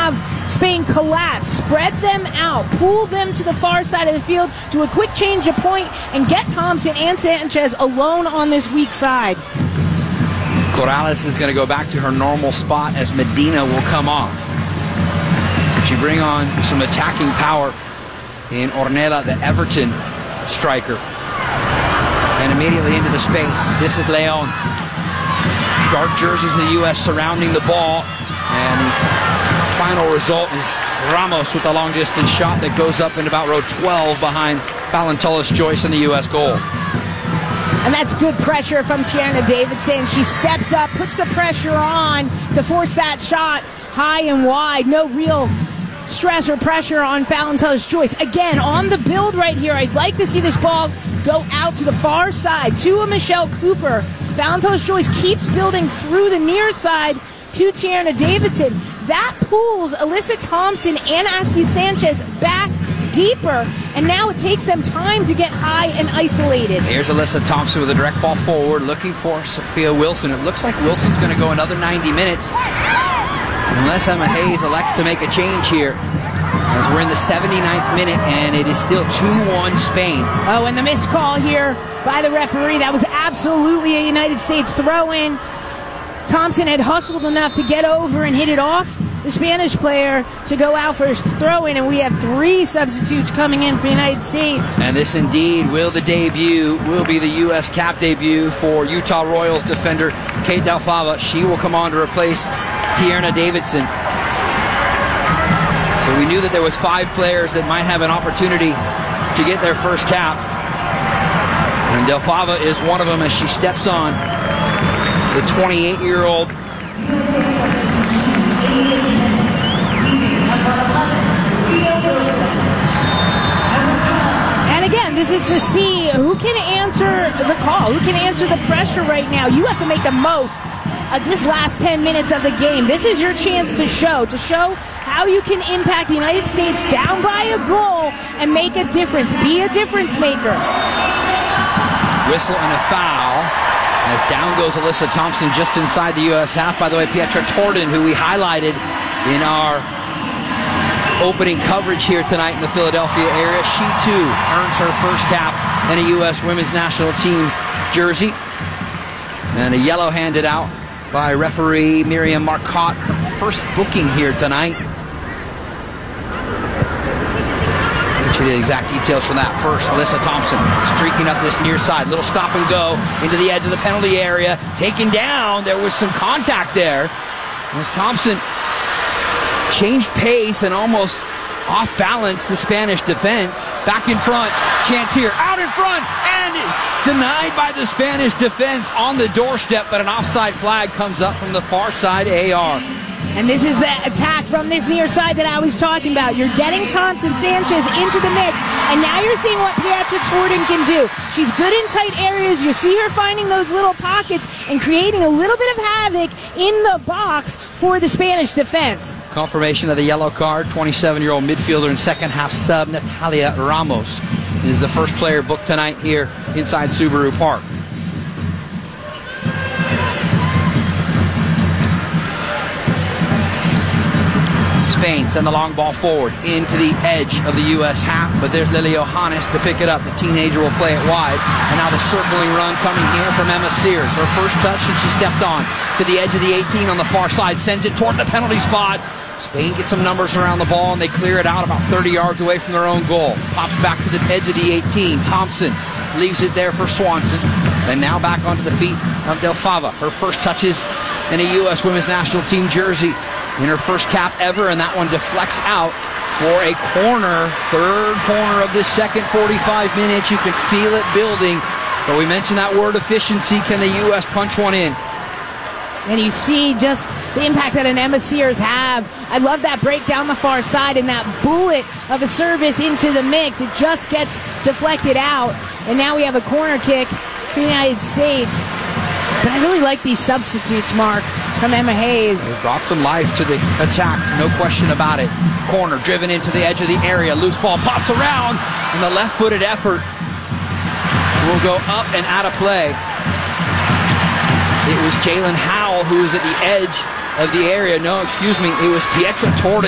have Spain collapse, spread them out, pull them to the far side of the field, do a quick change of point, and get Thompson and Sanchez alone on this weak side. Corrales is going to go back to her normal spot as Medina will come off. She bring on some attacking power in Ornella, the Everton striker. And immediately into the space. This is Leon. Dark jerseys of the U.S. surrounding the ball. And the final result is Ramos with a long-distance shot that goes up in about row 12 behind Valentulis Joyce in the U.S. goal. And that's good pressure from Tierna Davidson. She steps up, puts the pressure on to force that shot high and wide. No real stress or pressure on Valentulis Joyce. Again, on the build right here, I'd like to see this ball go out to the far side to a Michelle Cooper. Valentulis Joyce keeps building through the near side to Tierna Davidson. That pulls Alyssa Thompson and Ashley Sanchez back deeper, and now it takes them time to get high and isolated. Here's Alyssa Thompson with a direct ball forward, looking for Sophia Wilson. It looks like Wilson's going to go another 90 minutes, unless Emma Hayes elects to make a change here, as we're in the 79th minute, and it is still 2-1 Spain. Oh, and the missed call here by the referee. That was absolutely a United States throw-in. Thompson had hustled enough to get over and hit it off the Spanish player to go out for his throw-in, and we have 3 substitutes coming in for the United States. And this indeed will be the U.S. cap debut for Utah Royals defender Kate Delfava. She will come on to replace Tierna Davidson. So we knew that there was 5 players that might have an opportunity to get their first cap. And Delfava is one of them as she steps on. The 28-year-old. And again, this is to see who can answer the call, who can answer the pressure right now. You have to make the most of this last 10 minutes of the game. This is your chance to show how you can impact the United States down by a goal and make a difference. Be a difference maker. Whistle and a foul. As down goes Alyssa Thompson just inside the U.S. half. By the way, Pietra Torden, who we highlighted in our opening coverage here tonight in the Philadelphia area, she too earns her first cap in a U.S. women's national team jersey. And a yellow handed out by referee Miriam Marcotte, her first booking here tonight. The exact details from that. First, Alyssa Thompson streaking up this near side. Little stop and go into the edge of the penalty area. Taken down. There was some contact there. As Thompson changed pace and almost off balance the Spanish defense. Back in front. Chance here. Out in front. And it's denied by the Spanish defense on the doorstep. But an offside flag comes up from the far side AR. And this is the attack from this near side that I was talking about. You're getting Thompson Sanchez into the mix, and now you're seeing what Pietra Torden can do. She's good in tight areas. You see her finding those little pockets and creating a little bit of havoc in the box for the Spanish defense. Confirmation of the yellow card. 27-year-old midfielder and second half sub Natalia Ramos is the first player booked tonight here inside Subaru Park. Spain send the long ball forward into the edge of the U.S. half, but there's Lily Johannes to pick it up. The teenager will play it wide, and now the circling run coming here from Emma Sears. Her first touch since she stepped on to the edge of the 18 on the far side, sends it toward the penalty spot. Spain gets some numbers around the ball, and they clear it out about 30 yards away from their own goal. Pops back to the edge of the 18. Thompson leaves it there for Swanson, and now back onto the feet of Delfava. Her first touches in a U.S. women's national team jersey in her first cap ever, and that one deflects out for a corner. Third corner of this second 45 minutes. You can feel it building, but we mentioned that word efficiency. Can the U.S. punch one in? And you see just the impact that an Emma Sears have. I love that break down the far side and that bullet of a service into the mix. It just gets deflected out, and now we have a corner kick for the United States. But I really like these substitutes, Mark, from Emma Hayes. It brought some life to the attack, no question about it. Corner driven into the edge of the area. Loose ball pops around, and the left-footed effort will go up and out of play. It was Jalen Howell who was at the edge of the area. No, excuse me, it was Pietra Torden.